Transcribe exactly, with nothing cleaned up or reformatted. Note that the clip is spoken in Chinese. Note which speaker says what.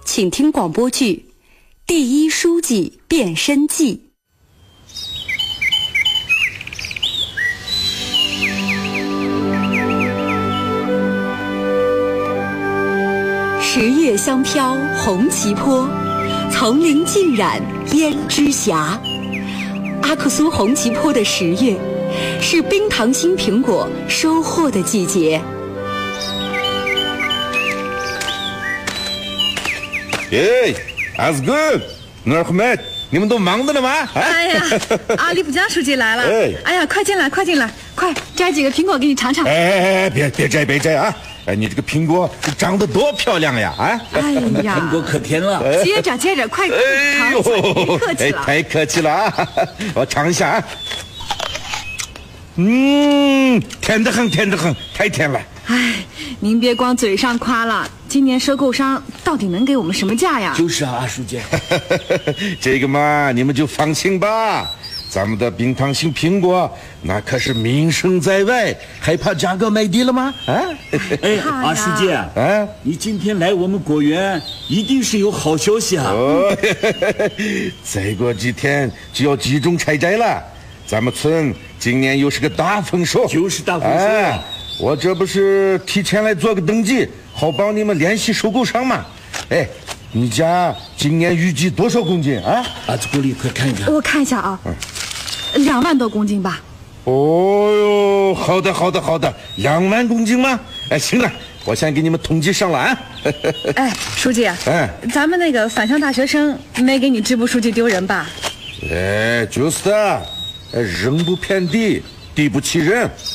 Speaker 1: 请听广播剧《第一书记变身记》。十月香飘红旗坡，丛林尽染胭脂霞。阿克苏红旗坡的十月，是冰糖心苹果收获的季节。
Speaker 2: 耶，阿斯good，努尔赫麦，你们都忙着呢吗？
Speaker 3: 哎呀，阿里卜江书记来了！
Speaker 2: 哎，
Speaker 3: 哎呀，快进来，快进来，快摘几个苹果给你尝尝。
Speaker 2: 哎哎哎，别别摘，别摘啊！哎，你这个苹果长得多漂亮呀！啊，
Speaker 3: 哎呀，
Speaker 4: 苹果可甜了。
Speaker 3: 接着接着，快尝
Speaker 2: 哎呦，
Speaker 3: 别客气了，
Speaker 2: 太客气了啊！我尝一下啊。嗯，甜得很，甜得很，太甜了。
Speaker 3: 哎，您别光嘴上夸了，今年收购商到底能给我们什么价呀？
Speaker 4: 就是啊，阿书记。
Speaker 2: 这个嘛，你们就放心吧。咱们的冰糖心苹果那可是名声在外，还怕价格卖低了吗？啊！
Speaker 4: 哎，阿书记，啊，你今天来我们果园，一定是有好消息啊！
Speaker 2: 哦，再过几天就要集中采摘了，咱们村今年又是个大丰收，
Speaker 4: 就是大丰收。
Speaker 2: 哎，我这不是提前来做个登记，好帮你们联系收购商嘛。哎，你家今年预计多少公斤啊？
Speaker 4: 阿祖国里，快看一看。
Speaker 3: 我看一下啊，两万多公斤吧。
Speaker 2: 哦哟，好的好的好的，两万公斤吗？哎，行了，我先给你们统计上了啊。
Speaker 3: 哎，书记，
Speaker 2: 哎，
Speaker 3: 咱们那个返乡大学生没给你支部书记丢人吧？
Speaker 2: 哎，就是的，人不偏地，地不欺人。